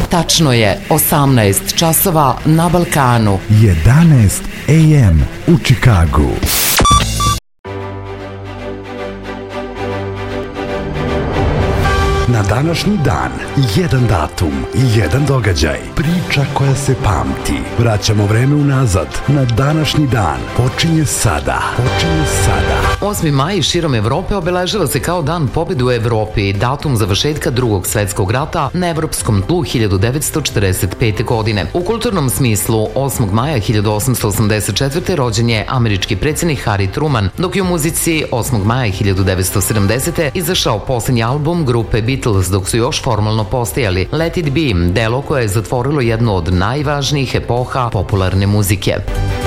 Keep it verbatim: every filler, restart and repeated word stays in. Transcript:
Tačno je osamnaest časova na Balkanu. jedanaest a m u Čikagu. Na današnji dan, jedan datum, jedan događaj, priča koja se pamti. Vraćamo vreme unazad, na današnji dan. Počinje sada, počinje sada. osmi maj širom Evrope obeležava se kao dan pobjede u Evropi, datum završetka Drugog svetskog rata na evropskom tlu hiljadu devetsto četrdeset pete. godine. U kulturnom smislu, osmog maja hiljadu osamsto osamdeset četvrte. rođen je američki predsjednik Harry Truman, dok je u muzici osmog maja hiljadu devetsto sedamdesete. izašao posljednji album grupe Beatles dok su još formalno postojali, Let It Be, delo koje je zatvorilo jednu od najvažnijih epoha popularne muzike.